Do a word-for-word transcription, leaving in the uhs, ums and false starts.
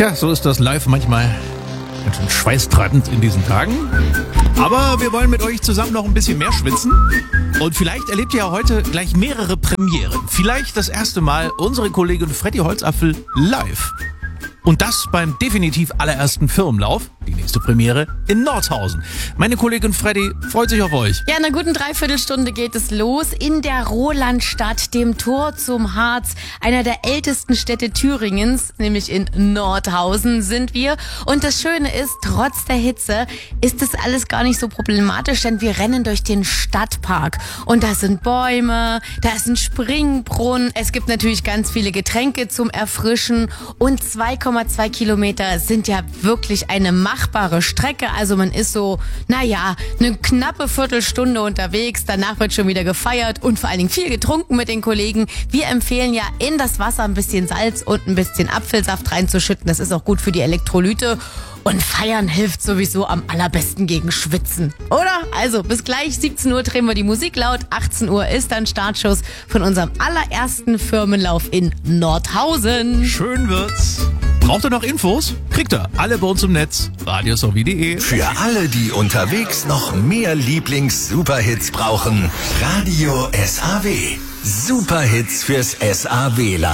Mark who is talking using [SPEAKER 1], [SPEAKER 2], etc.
[SPEAKER 1] Tja, so ist das live manchmal ganz schön schweißtreibend in diesen Tagen. Aber wir wollen mit euch zusammen noch ein bisschen mehr schwitzen. Und vielleicht erlebt ihr ja heute gleich mehrere Premieren. Vielleicht das erste Mal unsere Kollegin Freddy Holzapfel live. Und das beim definitiv allerersten Firmenlauf, die nächste Premiere in Nordhausen. Meine Kollegin Freddy freut sich auf euch.
[SPEAKER 2] Ja, in einer guten Dreiviertelstunde geht es los in der Rolandstadt, dem Tor zum Harz, einer der ältesten Städte Thüringens, nämlich in Nordhausen sind wir. Und das Schöne ist, trotz der Hitze ist das alles gar nicht so problematisch, denn wir rennen durch den Stadtpark. Und da sind Bäume, da ist ein Springbrunnen, es gibt natürlich ganz viele Getränke zum Erfrischen und zwei Komma zwei Kilometer sind ja wirklich eine machbare Strecke. Also man ist so, naja, eine knappe Viertelstunde unterwegs. Danach wird schon wieder gefeiert und vor allen Dingen viel getrunken mit den Kollegen. Wir empfehlen ja, in das Wasser ein bisschen Salz und ein bisschen Apfelsaft reinzuschütten. Das ist auch gut für die Elektrolyte. Und feiern hilft sowieso am allerbesten gegen Schwitzen, oder? Also bis gleich, siebzehn Uhr drehen wir die Musik laut, achtzehn Uhr ist dann Startschuss von unserem allerersten Firmenlauf in Nordhausen.
[SPEAKER 1] Schön wird's. Braucht ihr noch Infos? Kriegt ihr alle bei uns im Netz. radiosowie punkt de.
[SPEAKER 3] Für alle, die unterwegs noch mehr Lieblings-Superhits brauchen, Radio S A W. Superhits fürs S A W-Land.